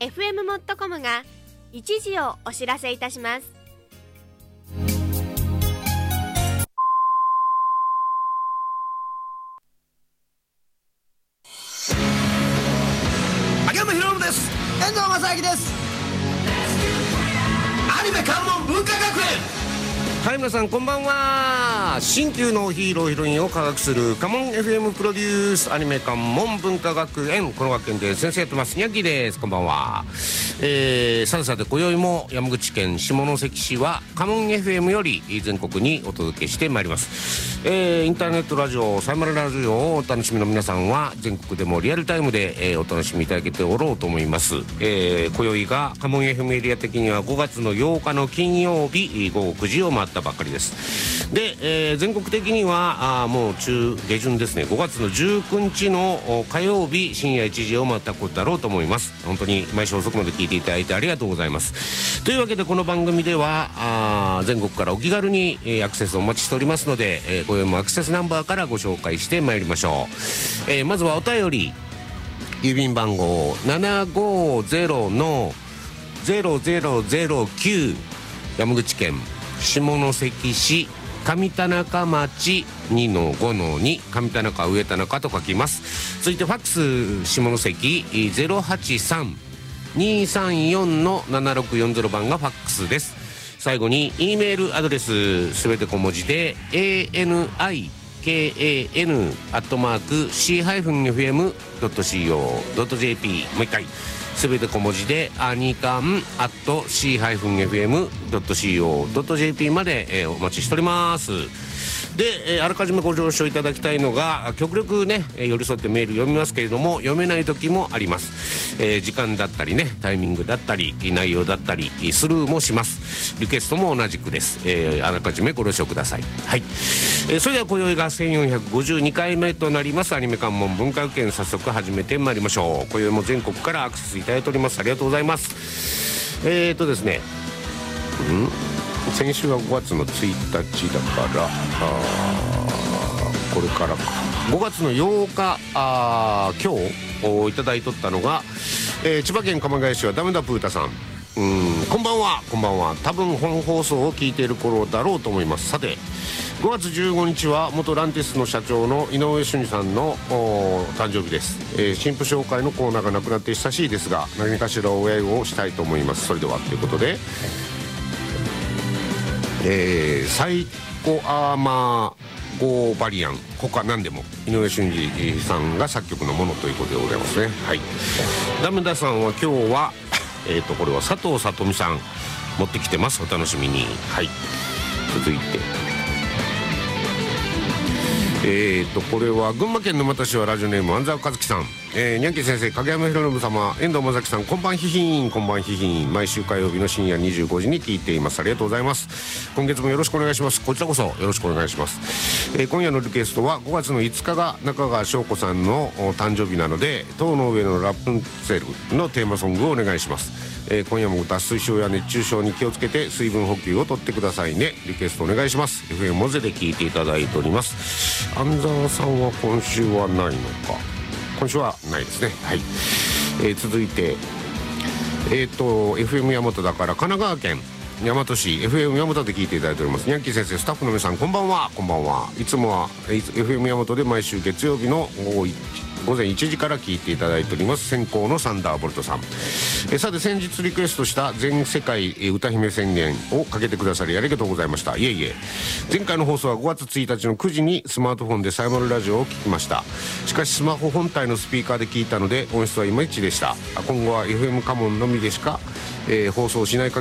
FM モットコムが一時をお知らせいたします。 秋山博信です。 遠藤正明です。 アニメ関門文化学園。 はい、皆さんこんばんは。新旧のヒーローヒロインを科学するカモン FM プロデュースアニメ関門文化学園、この学園で先生やってますニャッキーです。こんばんは。さてさて、今宵も山口県下関市はカモン FM より全国にお届けしてまいります。インターネットラジオサイマルラジオをお楽しみの皆さんは全国でもリアルタイムで、お楽しみいただけておろうと思います。今宵がカモン FM エリア的には5月の8日の金曜日午後9時を回ったばかりです。で、全国的にはもう下旬ですね、5月の19日の火曜日深夜1時を回ったことだろうと思います。本当に毎週遅くまで聞いていただいてありがとうございます。というわけで、この番組では全国からお気軽にアクセスをお待ちしておりますので、今宵もアクセスナンバーからご紹介してまいりましょう。まずはお便り、郵便番号 750-0009 山口県下関市上田中町 2-5-2 上田中上田中と書きます。続いてファックス下関 083-234-7640 番がファックスです。最後に E メールアドレスすべて小文字で anika@c-fm.co.jp、 もう一回すべて小文字でanikan@c-fm.co.jp まで、お待ちしております。で、あらかじめご了承いただきたいのが、極力ね寄り添ってメール読みますけれども、読めない時もあります。時間だったりね、タイミングだったり内容だったりスルーもします。リクエストも同じくです。あらかじめご了承ください。はい。それでは今宵が1452回目となりますアニメ関門文化学園、早速始めてまいりましょう。今宵も全国からアクセスいただいております。ありがとうございます。ですね、先週は5月の1日だからこれからか5月の8日今日いただいとったのが、千葉県鎌ヶ谷市はダメだプータさん、こんばんは。こんばんは。多分本放送を聞いている頃だろうと思います。さて、5月15日は元ランティスの社長の井上俊二さんの誕生日です。新婦紹介のコーナーがなくなって久しいですが、何かしらお祝いをしたいと思います。それではということで、サイコアーマーゴーバリアン、他何でも井上俊二さんが作曲のものということでございますね。はい。ダメダさんは今日はこれは佐藤さとみさん持ってきてます。お楽しみに。はい。続いてこれは群馬県沼田市はラジオネーム安沢和樹さん、にゃんけ先生、影山博信様、遠藤正樹さん、こんばんひひん。こんばんひひん。毎週火曜日の深夜25時に聞いています。ありがとうございます。今月もよろしくお願いします。こちらこそよろしくお願いします。今夜のリクエストは5月の5日が中川翔子さんの誕生日なので、塔の上のラプンツェルのテーマソングをお願いします。今夜も脱水症や熱中症に気をつけて水分補給をとってくださいね。リクエストお願いします。 FM モゼで聞いていただいております。安沢さんは今週はないのか。今週はないですね。はい。続いてFM 大和だから神奈川県大和市 FM 大和で聞いていただいておりますニャンキー先生、スタッフの皆さん、こんばんは。こんばんは。いつもは FM 大和で毎週月曜日の午前1時から聞いていただいております先行のサンダーボルトさん。さて、先日リクエストした全世界歌姫宣言をかけてくださりありがとうございました。いえいえ、前回の放送は5月1日の9時にスマートフォンでサイマルラジオを聞きました。しかしスマホ本体のスピーカーで聞いたので音質はいまいちでした。今後は FM カモンのみでしか放送しない